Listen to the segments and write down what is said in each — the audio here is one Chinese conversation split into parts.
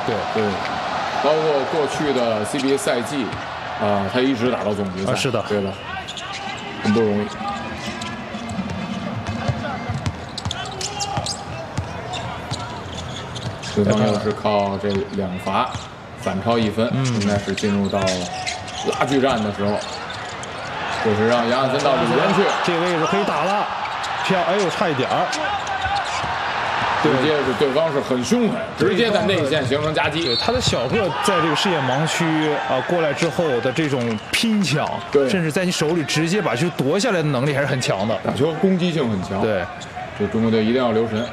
对，包括过去的 CBA 赛季，他一直打到总决赛。 是的， 对了，很不容易。对方又是靠这2罚反超1分，应该是进入到拉锯战的时候。就是让杨汉森到里边去， 这个位置可以打了，哎呦，差一点儿。 直接是对方是很凶狠，直接在内线形成夹击。 对，他的小个在这个视野盲区过来之后的这种拼抢， 对， 甚至在你手里直接把球夺下来的能力还是很强的。 打球攻击性很强。 对， 这中国队一定要留神。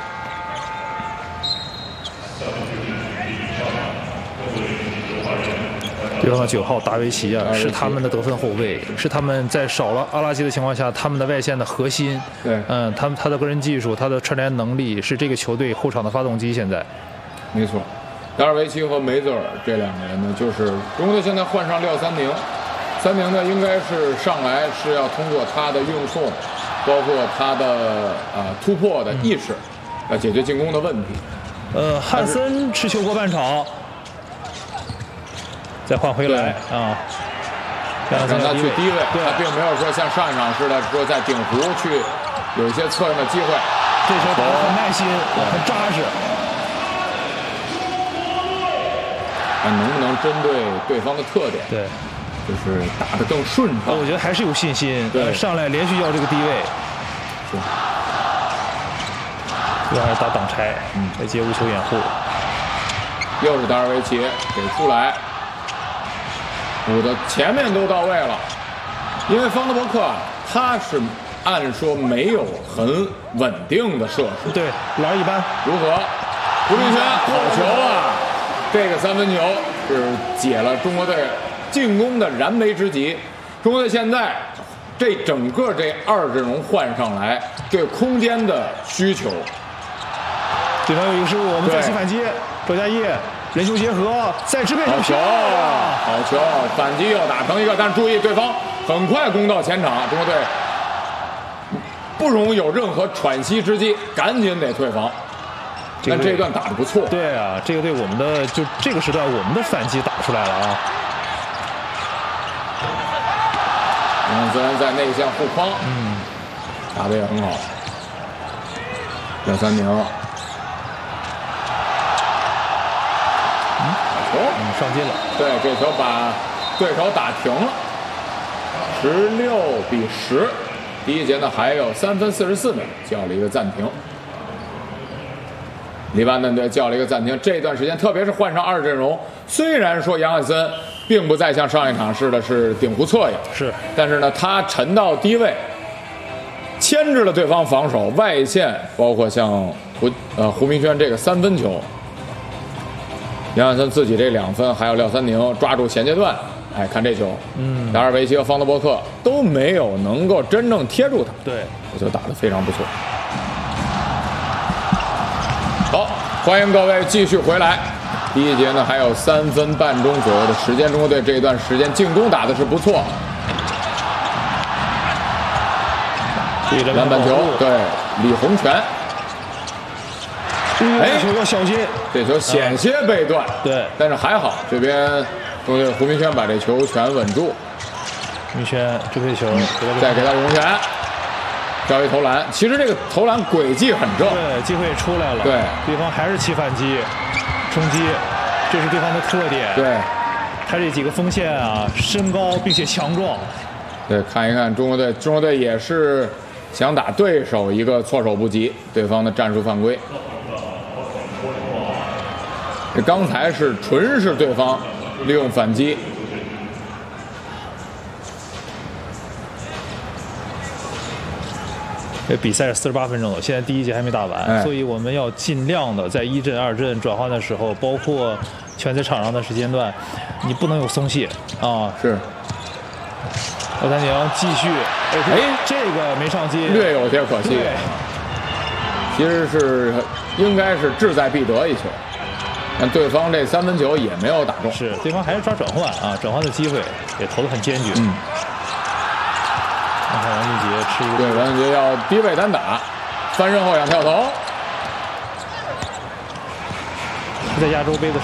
对方的9号达维奇啊，是他们的得分后卫，是他们在少了阿拉基的情况下，他们的外线的核心。 对， 他的个人技术，他的串联能力是这个球队后场的发动机。现在， 没错，达尔维奇和梅泽尔这2个人呢，就是中国队现在换上廖三宁，三宁呢应该是上来是要通过他的运送，包括他的突破的意识，来解决进攻的问题。 汉森持球过半场。再换回来让他去低位，他并没有说像上一场似的说在顶弧去有一些策应的机会。 这球打得很耐心，很扎实。 看能不能针对对方的特点， 对， 就是打得更顺畅。 我觉得还是有信心。 对， 上来连续要这个低位。 是。 又还是打挡拆，来接无球掩护。 又是达尔维奇给出来。补的前面都到位了，因为方德伯克他是按说没有很稳定的射术， 对，篮一般。 如何？胡明轩好球啊！这个3分球是解了中国队进攻的燃眉之急。中国队现在这整个这2阵容换上来，对空间的需求。 对方有一个失误，我们再次反击，周家业。人球结合，再支配好球，好球！反击又打成一个，但是注意，对方很快攻到前场，中国队不容有任何喘息之机，赶紧得退防。但这一段打得不错。 对啊，这个对我们的就这个时段我们的反击打出来了啊。 虽然在内线护框，打得也很好。廖三宁。 上进了， 对，这球把对手打停了，16-10。第一节呢还有3分44秒，叫了一个暂停。黎巴嫩队叫了一个暂停。这段时间，特别是换上2阵容，虽然说杨汉森并不再像上一场似的是顶弧策应，但是呢他沉到低位，牵制了对方防守，外线包括像胡明轩这个3分球。杨汉森自己这2分，还有廖三宁抓住衔接段，看这球，达尔维奇和方德伯克都没有能够真正贴住他， 对， 这球打得非常不错。好，欢迎各位继续回来。第一节呢还有3分半钟左右的时间，中国队这一段时间进攻打的是不错。篮板球，对，李洪权。 这球要小心， 这球险些被断， 对， 但是还好，这边中国队胡明轩把这球权稳住。 明轩支配球， 再给他李洪权，交一投篮。其实这个投篮轨迹很正， 对，机会也出来了， 对， 对方还是起反击、冲击，这是对方的特点。 对， 他这几个锋线啊，身高并且强壮。 对，看一看中国队也是想打对手一个措手不及，对方的战术犯规。这刚才是纯是对方利用反击。 这比赛是48分钟了，现在第一节还没打完，所以我们要尽量的在1阵、2阵转换的时候，包括全在场上的时间段，你不能有松懈啊。 是。 廖三宁继续，这个没上进， 略有些可惜。其实是应该是志在必得一球。但对方这3分球也没有打中， 是对方还是抓转换啊，转换的机会也投得很坚决。看看王俊杰吃一个， 对，王俊杰要低位单打，翻身后仰跳投。 在亚洲杯的